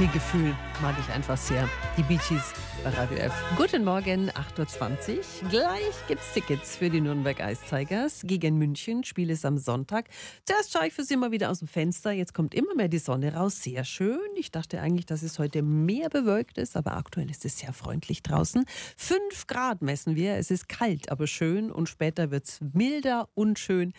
Viel Gefühl mag ich einfach sehr. Die Bee Gees bei Radio F. Guten Morgen, 8.20 Uhr. Gleich gibt's Tickets für die Nürnberg Ice Tigers gegen München. Spiel ist am Sonntag. Zuerst schaue ich für Sie mal wieder aus dem Fenster. Jetzt kommt immer mehr die Sonne raus. Sehr schön. Ich dachte eigentlich, dass es heute mehr bewölkt ist, aber aktuell ist es sehr freundlich draußen. 5 Grad messen wir. Es ist kalt, aber schön. Und später wird's milder und schön.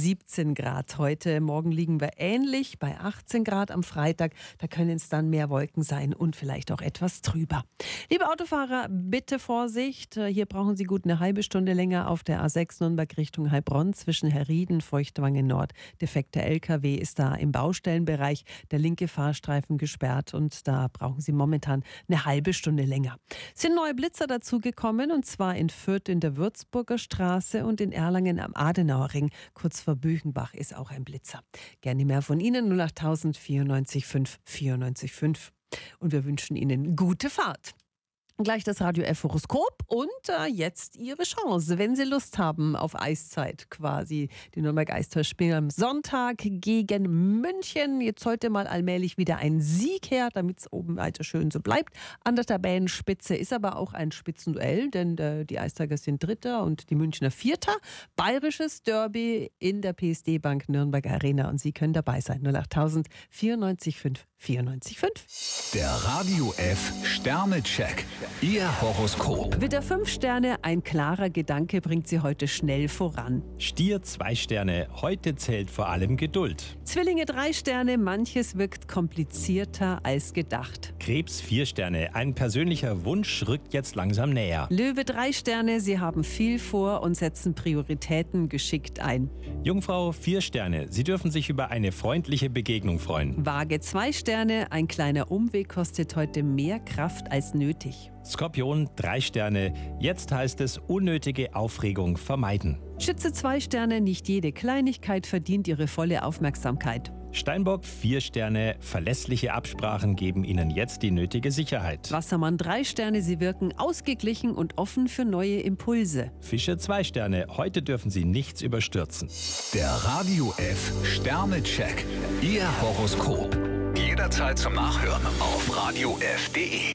17 Grad heute. Morgen liegen wir ähnlich bei 18 Grad am Freitag. Da können es dann mehr Wolken sein und vielleicht auch etwas trüber. Liebe Autofahrer, bitte Vorsicht. Hier brauchen Sie gut eine halbe Stunde länger auf der A6 Nürnberg Richtung Heilbronn zwischen Herrieden, Feuchtwangen Nord. Defekter LKW ist da im Baustellenbereich. Der linke Fahrstreifen gesperrt und da brauchen Sie momentan eine halbe Stunde länger. Es sind neue Blitzer dazugekommen und zwar in Fürth in der Würzburger Straße und in Erlangen am Adenauerring. Kurz vor Büchenbach ist auch ein Blitzer. Gerne mehr von Ihnen 08000 94 5 94 5. Und wir wünschen Ihnen gute Fahrt. Gleich das Radio F Horoskop und jetzt Ihre Chance, wenn Sie Lust haben auf Eiszeit quasi. Die Nürnberg Ice Tigers spielen am Sonntag gegen München. Jetzt sollte mal allmählich wieder ein Sieg her, damit es oben weiter schön so bleibt. An der Tabellenspitze ist aber auch ein Spitzenduell, denn die Ice Tigers sind Dritter und die Münchner Vierter. Bayerisches Derby in der PSD Bank Nürnberg Arena und Sie können dabei sein. 08000 94 5 94 5. Der Radio F Sternecheck. Ihr Horoskop. Widder 5 Sterne, ein klarer Gedanke bringt Sie heute schnell voran. Stier 2 Sterne, heute zählt vor allem Geduld. Zwillinge 3 Sterne, manches wirkt komplizierter als gedacht. Krebs 4 Sterne, ein persönlicher Wunsch rückt jetzt langsam näher. Löwe 3 Sterne, Sie haben viel vor und setzen Prioritäten geschickt ein. Jungfrau 4 Sterne, Sie dürfen sich über eine freundliche Begegnung freuen. Waage 2 Sterne, ein kleiner Umweg kostet heute mehr Kraft als nötig. Skorpion 3 Sterne, jetzt heißt es unnötige Aufregung vermeiden. Schütze 2 Sterne, nicht jede Kleinigkeit verdient Ihre volle Aufmerksamkeit. Steinbock 4 Sterne, verlässliche Absprachen geben Ihnen jetzt die nötige Sicherheit. Wassermann 3 Sterne, Sie wirken ausgeglichen und offen für neue Impulse. Fische 2 Sterne, heute dürfen Sie nichts überstürzen. Der Radio F Sternecheck. Ihr Horoskop. Jederzeit zum Nachhören auf radiof.de.